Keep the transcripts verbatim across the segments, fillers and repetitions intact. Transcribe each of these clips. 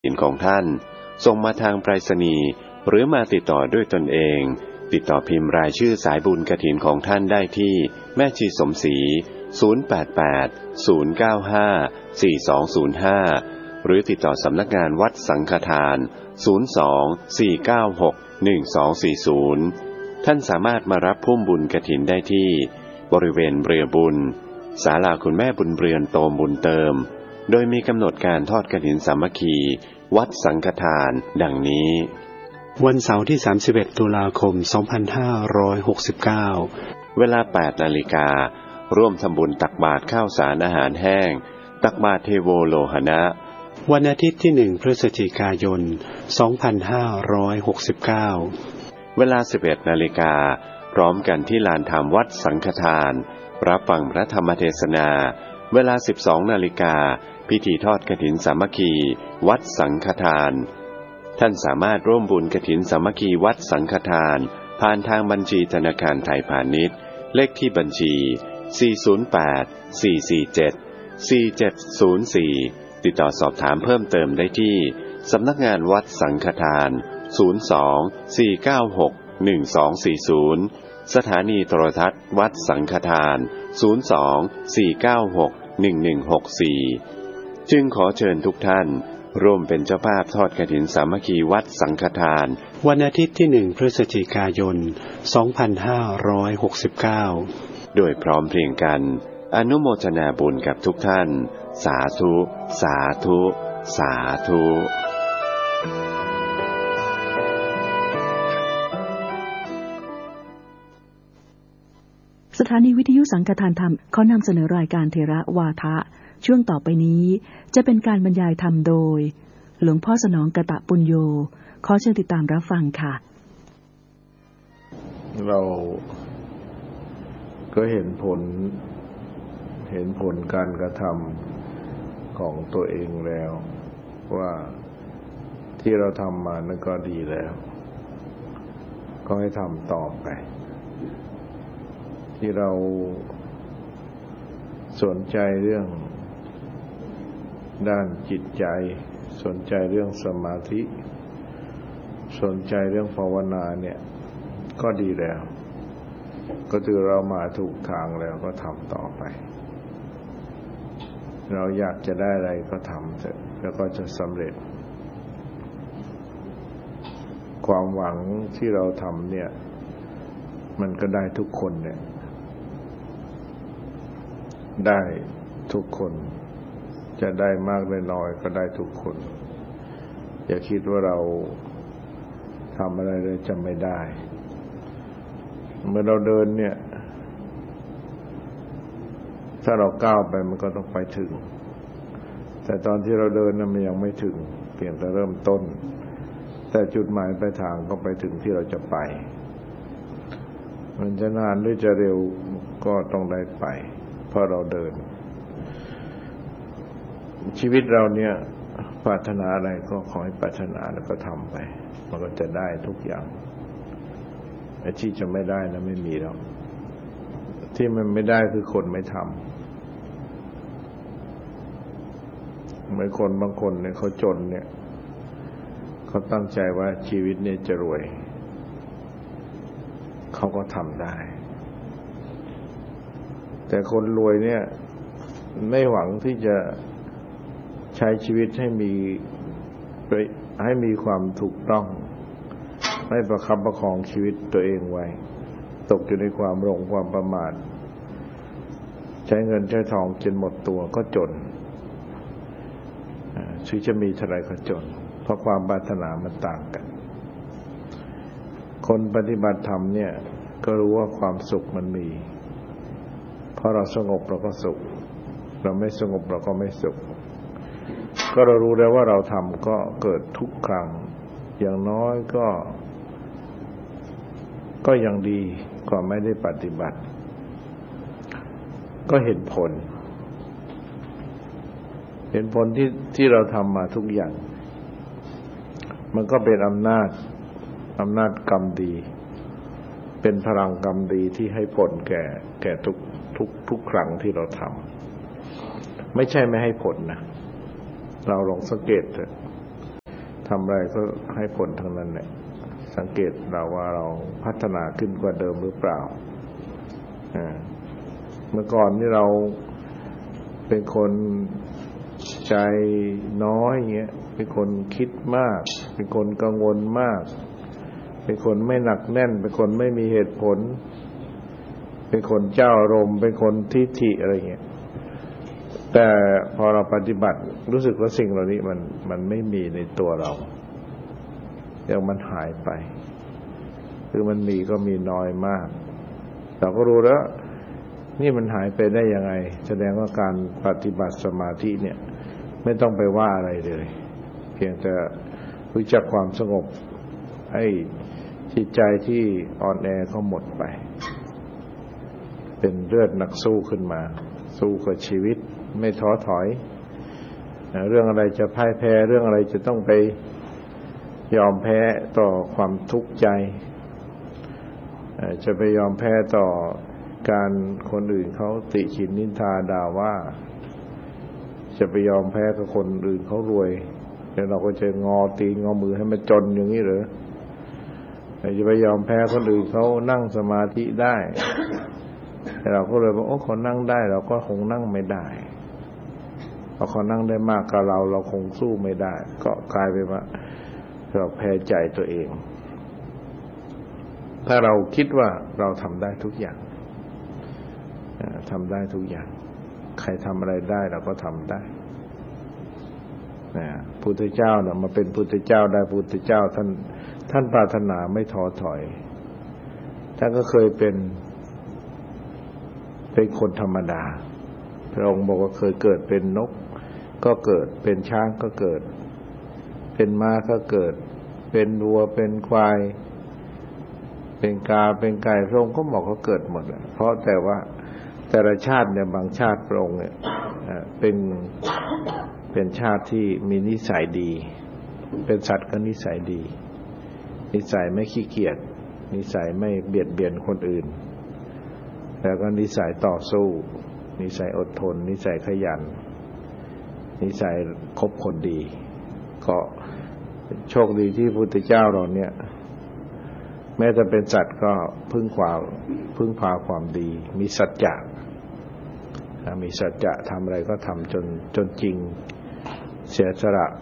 ฐินของท่านส่งมาทางไปรษณีย์หรือมาติดต่อด้วยตนเองติดต่อพิมพ์รายชื่อสายบุญกฐินของท่านได้ที่แม่ชีสมศรีศูนย์ แปด แปด ศูนย์ เก้า ห้า สี่ สอง ศูนย์ ห้าหรือติดต่อสำนักงานวัดสังฆทานศูนย์ สอง สี่ เก้า หก หนึ่ง สอง สี่ ศูนย์ท่านสามารถมารับพุ่มบุญกฐินได้ที่บริเวณเรือบุญศาลาคุณแม่บุญเรือนโตมบุญเติมโดยมีกำหนดการทอดกฐินสามัคคีวัดสังฆทานดังนี้วันเสาร์ที่สามสิบเอ็ดตุลาคมสองพันห้าร้อยหกสิบเก้าเวลา แปด นาฬิการ่วมทำบุญตักบาตรข้าวสารอาหารแห้งตักบาตรเทโวโลหณะวันอาทิตย์ที่หนึ่งพฤศจิกายนสองพันห้าร้อยหกสิบเก้าเวลา สิบเอ็ด นาฬิกาพร้อมกันที่ลานธรรมวัดสังฆทานรับฟังพระธรรมเทศนาเวลา สิบสอง นาฬิกาพิธีทอดกฐินสามัคคีวัดสังฆทานท่านสามารถร่วมบุญกฐินสามัคคีวัดสังฆทานผ่านทางบัญชีธนาคารไทยพาณิชย์เลขที่บัญชีสี่ ศูนย์ แปด สี่ สี่ เจ็ด สี่ เจ็ด ศูนย์ สี่ติดต่อสอบถามเพิ่มเติมได้ที่สำนักงานวัดสังฆทานศูนย์ สอง สี่ เก้า หก หนึ่ง สอง สี่ ศูนย์สถานีโทรทัศน์วัดสังฆทานศูนย์ สอง สี่ เก้า หก หนึ่ง หนึ่ง หก สี่จึงขอเชิญทุกท่านร่วมเป็นเจ้าภาพทอดกฐินสามัคคีวัดสังฆทานวันอาทิตย์ที่หนึ่งพฤศจิกายนสองพันห้าร้อยหกสิบเก้าโดยพร้อมเพรียงกันอนุโมทนาบุญกับทุกท่านสาธุสาธุสาธุสถานีวิทยุสังฆทานธรรมเขานำเสนอรายการเถระวาทะช่วงต่อไปนี้จะเป็นการบรรยายธรรมโดยหลวงพ่อสนองกตปุญโญขอเชิญติดตามรับฟังค่ะเราก็เห็นผลเห็นผลการกระทำของตัวเองแล้วว่าที่เราทำมานั้นก็ดีแล้วก็ให้ทำต่อไปที่เราสนใจเรื่องด้านจิตใจสนใจเรื่องสมาธิสนใจเรื่องภาวนาเนี่ยก็ดีแล้วก็ถือเรามาถูกทางแล้วก็ทำต่อไปเราอยากจะได้อะไรก็ทำเถอะแล้วก็จะสำเร็จความหวังที่เราทำเนี่ยมันก็ได้ทุกคนเนี่ยได้ทุกคนจะได้มากได้น้อยก็ได้ทุกคนอย่าคิดว่าเราทำอะไรเลยจะไม่ได้เมื่อเราเดินเนี่ยถ้าเราก้าวไปมันก็ต้องไปถึงแต่ตอนที่เราเดินนั้นมันยังไม่ถึงเพียงแต่เริ่มต้นแต่จุดหมายปลายทางก็ไปถึงที่เราจะไปมันจะนานหรือจะเร็วก็ต้องได้ไปเพราะเราเดินชีวิตเราเนี่ยปรารถนาอะไรก็ขอให้ปรารถนาแล้วก็ทำไปมันก็จะได้ทุกอย่างไอ้ที่จะไม่ได้นะไม่มีหรอกที่มันไม่ได้คือคนไม่ทำเหมือนคนบางคนเนี่ยเขาจนเนี่ยเขาตั้งใจว่าชีวิตเนี่ยจะรวยเขาก็ทำได้แต่คนรวยเนี่ยไม่หวังที่จะใช้ชีวิตให้มีให้มีความถูกต้องไม่ประคับประคองชีวิตตัวเองไว้ตกอยู่ในความหลงความประมาทใช้เงินใช้ทองจนหมดตัวก็จนชีวิตจะมีเท่าไรก็จนเพราะความปรารถนามันต่างกันคนปฏิบัติธรรมเนี่ยก็รู้ว่าความสุขมันมีเพราะเราสงบเราก็สุขเราไม่สงบเราก็ไม่สุขก็เรารู้แล้วว่าเราทำก็เกิดทุกครั้งอย่างน้อยก็ก็ยังดีกว่าไม่ได้ปฏิบัติก็เห็นผลเห็นผลที่ที่เราทำมาทุกอย่างมันก็เป็นอำนาจอำนาจกรรมดีเป็นพลังกรรมดีที่ให้ผลแก่แก่ทุกทุกทุกครั้งที่เราทำไม่ใช่ไม่ให้ผลนะเราลองสังเกตเถอะทำอะไรก็ให้ผลทั้งนั้นแหละสังเกตเราว่าเราพัฒนาขึ้นกว่าเดิมหรือเปล่าเมื่อก่อนนี่เราเป็นคนใจน้อยเงี้ยเป็นคนคิดมากเป็นคนกังวลมากเป็นคนไม่หนักแน่นเป็นคนไม่มีเหตุผลเป็นคนเจ้าอารมณ์เป็นคนทิฐิอะไรเงี้ยแต่พอเราปฏิบัติรู้สึกว่าสิ่งเหล่านี้มันมันไม่มีในตัวเราอย่างมันหายไปคือมันมีก็มีน้อยมากเราก็รู้แล้วนี่มันหายไปได้ยังไงแสดงว่าการปฏิบัติสมาธิเนี่ยไม่ต้องไปว่าอะไรเลยเพียงแต่รู้จักความสงบให้จิตใจที่อ่อนแอเขาหมดไปเป็นเลือดนักสู้ขึ้นมาสู้กับชีวิตไม่ท้อถอยเรื่องอะไรจะพ่ายแพ้เรื่องอะไรจะต้องไปยอมแพ้ต่อความทุกข์ใจจะไปยอมแพ้ต่อการคนอื่นเขาติฉินนินทาด่าว่าจะไปยอมแพ้กับคนอื่นเขารวยแล้วเราก็จะงอตีงอมือให้มันจนอย่างนี้เหรอจะไปยอมแพ้คนอื่นเขานั่งสมาธิได้แต่เราก็เลยบอกโอ้เขานั่งได้เราก็คงนั่งไม่ได้พอเขานั่งได้มากกับเราเราคงสู้ไม่ได้ก็กลายเป็นว่าเราแพ้ใจตัวเองถ้าเราคิดว่าเราทำได้ทุกอย่างทำได้ทุกอย่างใครทำอะไรได้เราก็ทำได้นะพุทธเจ้าเนี่ยมาเป็นพุทธเจ้าได้พุทธเจ้าท่านท่านปรารถนาไม่ท้อถอยท่านก็เคยเป็นเป็นคนธรรมดาพระองค์บอกว่าเคยเกิดเป็นนกก็เกิดเป็นช้างก็เกิดเป็นม้าก็เกิดเป็นวัวเป็นควายเป็นกาเป็นไก่พระองค์ก็บอกเขาเกิดหมดเพราะแต่ว่าแต่ละชาติเนี่ยบางชาติพระองค์เนี่ยเป็นเป็นชาติที่มีนิสัยดีเป็นสัตว์ก็นิสัยดีนิสัยไม่ขี้เกียจนิสัยไม่เบียดเบียนคนอื่นแล้วก็นิสัยต่อสู้นิสัยอดทนนิสัยขยันนิสัยคบคนดีก็โชคดีที่พระพุทธเจ้าเราเนี่ยแม้จะเป็นสัตว์ก็พึ่งความพึ่งพาความดีมีสัจจะมีสัจจะทำอะไรก็ทำจนจนจริงเสียสละ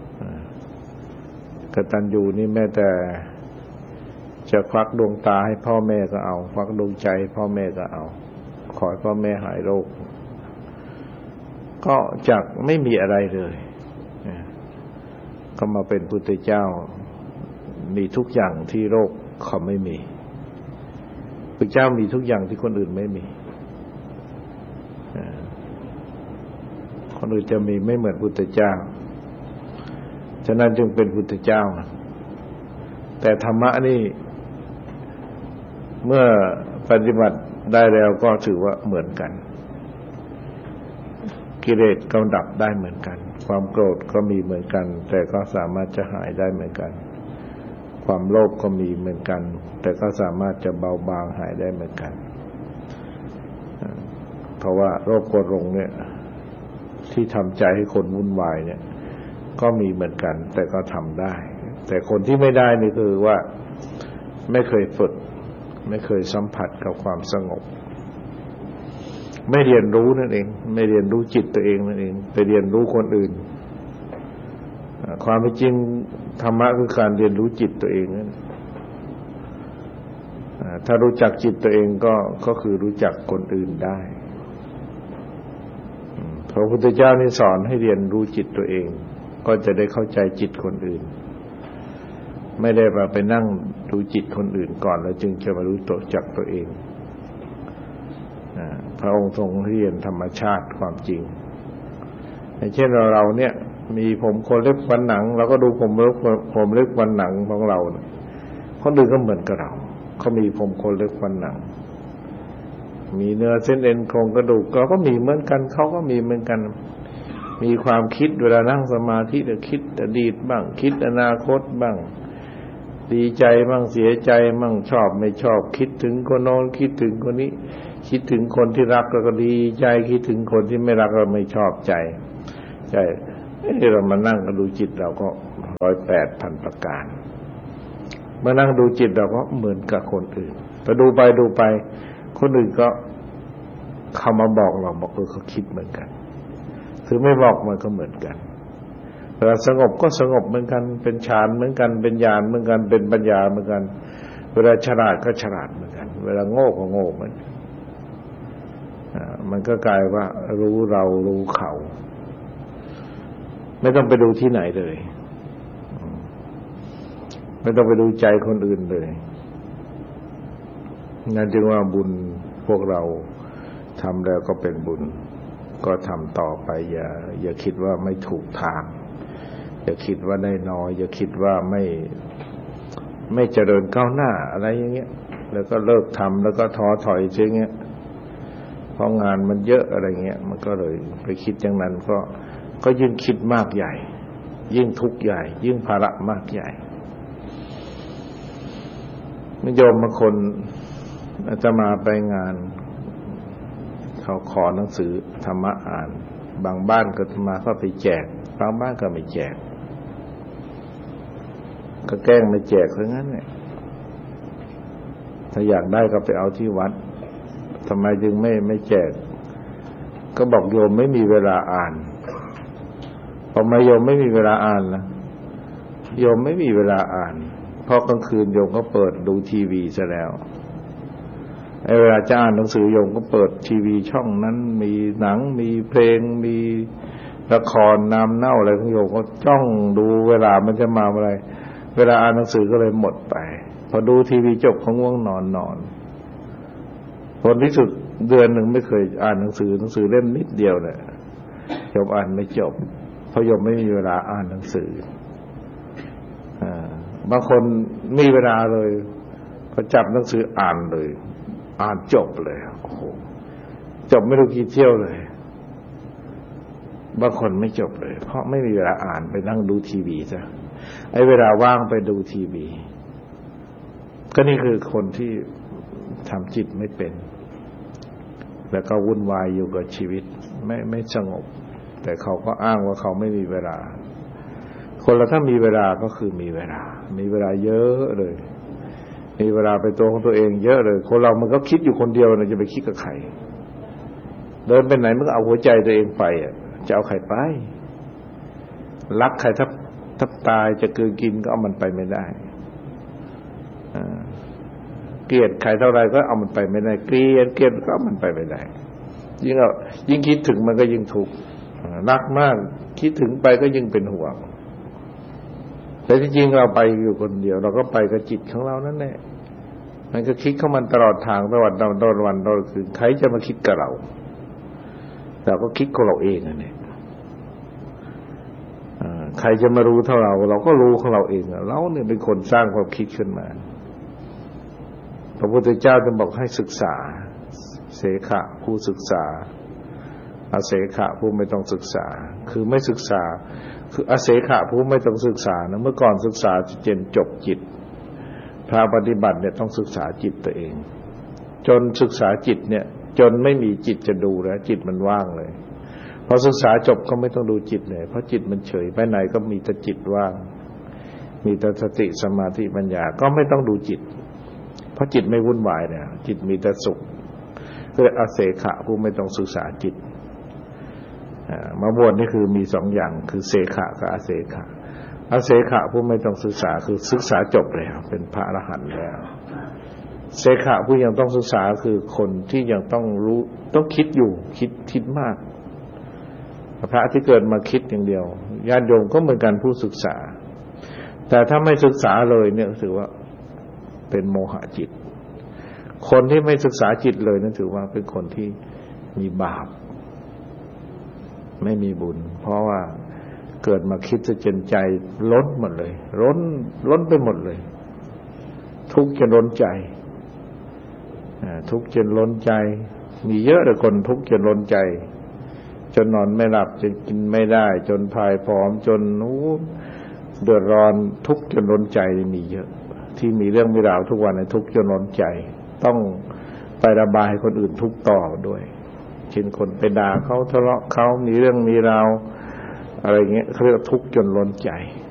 กตัญญูนี่แม้แต่จะควักดวงตาให้พ่อแม่ก็เอาควักดวงใจให้พ่อแม่ก็เอาขอให้พ่อแม่หายโรคก็จากไม่มีอะไรเลยก็มาเป็นพุทธเจ้ามีทุกอย่างที่โรคเขาไม่มีพระเจ้ามีทุกอย่างที่คนอื่นไม่มีคนอื่นจะมีไม่เหมือนพุทธเจ้าฉะนั้นจึงเป็นพุทธเจ้าแต่ธรรมะนี่เมื่อปฏิบัติได้แล้วก็ถือว่าเหมือนกันกิเลสก็ดับได้เหมือนกันความโกรธก็มีเหมือนกันแต่ก็สามารถจะหายได้เหมือนกันความโลภก็มีเหมือนกันแต่ก็สามารถจะเบาบางหายได้เหมือนกันเพราะว่าโรคโกรธหลงเนี่ยที่ทำใจให้คนวุ่นวายเนี่ยก็มีเหมือนกันแต่ก็ทำได้แต่คนที่ไม่ได้นี่คือว่าไม่เคยฝึกไม่เคยสัมผัสกับความสงบไม่เรียนรู้นั่นเองไม่เรียนรู้จิตตัวเองนั่นเองไปเรียนรู้คนอื่นความเป็นจริงธรรมะคือการเรียนรู้จิตตัวเองนั่นถ้ารู้จักจิตตัวเองก็ก็คือรู้จักคนอื่นได้พระพุทธเจ้านี่สอนให้เรียนรู้จิตตัวเองก็จะได้เข้าใจจิตคนอื่นไม่ได้มาไปนั่งดูจิตคนอื่นก่อนแล้วจึงจะมารู้ตัวจักตัวเองพระองค์ทรงเรียนธรรมชาติความจริงอย่างเช่นเราเราเนี่ยมีผมขนเล็บฟันหนังเราก็ดูผมเล็บผมเล็บฟันหนังของเราคนอื่นก็เหมือนกับเราเขามีผมขนเล็บฟันหนังมีเนื้อเส้นเอ็นโครงกระดูกเราก็มีเหมือนกันเขาก็มีเหมือนกันมีความคิดเวลานั่งสมาธิจะคิดอดีตบ้างคิดอนาคตบ้างดีใจบ้างเสียใจบ้างชอบไม่ชอบคิดถึงคนโน้นคิดถึงคนนี้คิดถึงคนที่รักก็ดีใจคิดถึงคนที่ไม่รักก็ไม่ชอบใจใช่เรามานั่งก็ดูจิตเราก็ร้อยแปดพันประการเมื่อนั่งดูจิตเราก็เหมือนกับคนอื่นพอดูไปดูไปคนอื่นก็เข้ามาบอกเราบอกเออเขาคิดเหมือนกันถึงไม่บอกมันก็เหมือนกันเวลาสงบก็สงบเหมือนกันเป็นฌานเหมือนกันเป็นญาณเหมือนกันเป็นปัญญาเหมือนกันเวลาฉลาดก็ฉลาดเหมือนกันเวลาโง่ก็โง่เหมือนกันมันก็กลายว่ารู้เรารู้เขาไม่ต้องไปดูที่ไหนเลยไม่ต้องไปดูใจคนอื่นเลยนั่นจึงว่าบุญพวกเราทำแล้วก็เป็นบุญก็ทำต่อไปอย่าอย่าคิดว่าไม่ถูกทางอย่าคิดว่าได้น้อยอย่าคิดว่าไม่ไม่เจริญก้าวหน้าอะไรอย่างเงี้ยแล้วก็เลิกทำแล้วก็ท้อถอยเช่นเงี้ยเพราะงานมันเยอะอะไรเงี้ยมันก็เลยไปคิดอย่างนั้นก็ก็ยิ่งคิดมากใหญ่ยิ่งทุกข์ใหญ่ยิ่งภาระมากใหญ่โยมบางคนอาตมาไปงานเขาขอหนังสือธรรมะอ่านบางบ้านก็อาตมาก็ไปแจกบางบ้านก็ไม่แจกก็แกล้งไม่แจกเพราะงั้นเนี่ยถ้าอยากได้ก็ไปเอาที่วัดทำไมจึงไม่ไม่แจกก็บอกโยมไม่มีเวลาอ่านพอมาโยมไม่มีเวลาอ่านนะโยมไม่มีเวลาอ่านเพราะกลางคืนโยมก็เปิดดูทีวีซะแล้วไอ้เวลาจะอ่านหนังสือโยมก็เปิดทีวีช่องนั้นมีหนังมีเพลงมีละครน้ำเน่าอะไรของโยมก็จ้องดูเวลามันจะมาอะไรเวลาอ่านหนังสือก็เลยหมดไปพอดูทีวีจบเขาง่วงนอนนอนผลที่สุดเดือนหนึ่งไม่เคยอ่านหนังสือหนังสือเล่มนิดเดียวเนี่ยโยมอ่านไม่จบเพราะโยมไม่มีเวลาอ่านหนังสือบางคนมีเวลาเลยพอจับหนังสืออ่านเลยอ่านจบเลยโอ้โหจบไม่รู้กี่เที่ยวเลยบางคนไม่จบเลยเพราะไม่มีเวลาอ่านไปนั่งดูทีวีซะไอ้เวลาว่างไปดูทีวีก็นี่คือคนที่ทำจิตไม่เป็นแล้วก็วุ่นวายอยู่กับชีวิตไม่ไม่สงบแต่เขาก็อ้างว่าเขาไม่มีเวลาคนเราถ้ามีเวลาก็คือมีเวลามีเวลาเยอะเลยมีเวลาไปตัวของตัวเองเยอะเลยคนเรามันก็คิดอยู่คนเดียวนะจะไปคิดกับใครเดินไปไหนมันก็เอาหัวใจตัวเองไปอ่ะจะเอาใครไปรักใครทับทับตายจะเกินกินก็เอามันไปไม่ได้เกลียดใครเท่าไรก็เอามันไปไม่ได้เกลียดเกลียดก็เอามันไปไม่ได้ยิ่งเอายิ่งคิดถึงมันก็ยิ่งทุกข์รักมากคิดถึงไปก็ยิ่งเป็นห่วงแต่ที่จริงเราไปอยู่คนเดียวเราก็ไปกับจิตของเรานั่นแหละมันก็คิดเข้ามันตลอดทางตลอดตลอดวันตลอดคืนใครจะมาคิดกับเราเราก็คิดของเราเองนั่นแหละใครจะมารู้เท่าเราเราก็รู้ของเราเองเราเนี่ยเป็นคนสร้างความคิดขึ้นมาพระพุทธเจ้าจะบอกให้ศึกษาเสขะผู้ศึกษาอาเสขะผู้ไม่ต้องศึกษาคือไม่ศึกษาคืออาเสขะผู้ไม่ต้องศึกษานะเมื่อก่อนศึกษาจนจบจิตพระปฏิบัติเนี่ยต้องศึกษาจิตตัวเองจนศึกษาจิตเนี่ยจนไม่มีจิตจะดูแล้วจิตมันว่างเลยพอศึกษาจบก็ไม่ต้องดูจิตเลยเพราะจิตมันเฉยไปไหนก็มีแต่จิตว่างมีแต่สติสมาธิปัญญาก็ไม่ต้องดูจิตเพราะจิตไม่วุ่นวายเนี่ยจิตมีแต่สุขคืออาเสขะผู้ไม่ต้องศึกษาจิตมาบวชนี่คือมีสองอย่างคือเสขะกับอาเสขะอาเสขะผู้ไม่ต้องศึกษาคือศึกษาจบแล้วเป็นพระอรหันต์แล้วเสขะผู้ยังต้องศึกษาคือคนที่ยังต้องรู้ต้องคิดอยู่คิดคิดมากพระที่เกิดมาคิดอย่างเดียวญาติโยมก็เหมือนกันผู้ศึกษาแต่ถ้าไม่ศึกษาเลยเนี่ยถือว่าเป็นโมหะจิตคนที่ไม่ศึกษาจิตเลยนั่นถือว่าเป็นคนที่มีบาปไม่มีบุญเพราะว่าเกิดมาคิดจะจนใจล้นหมดเลยล้นล้นไปหมดเลยทุกข์จนล้นใจทุกข์จนล้นใจมีเยอะเลยคนทุกข์จนล้นใจจนนอนไม่หลับจนกินไม่ได้จนพายผอมจนนู้เดือดร้อนทุกข์จนล้นใจมีเยอะที่มีเรื่องมีราวทุกวันในทุกข์จนล้นใจต้องไประบายให้คนอื่นทุกข์ต่อด้วยเช่นคนไปด่าเขาทะเลาะเขามีเรื่องมีราวอะไรเงี้ยเขาเรียกทุกข์จนล้นใจ